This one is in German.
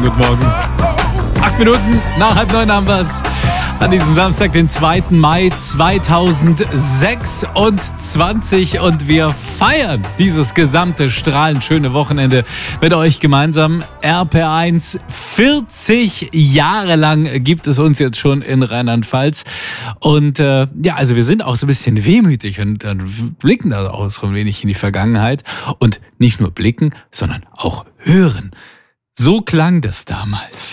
guten Morgen. 8 Minuten nach 8:30 haben wir es. An diesem Samstag, den 2. Mai 2026 und wir feiern dieses gesamte strahlend schöne Wochenende mit euch gemeinsam. RPR1, 40 Jahre lang gibt es uns jetzt schon in Rheinland-Pfalz und also wir sind auch so ein bisschen wehmütig und blicken da auch so ein wenig in die Vergangenheit und nicht nur blicken, sondern auch hören. So klang das damals.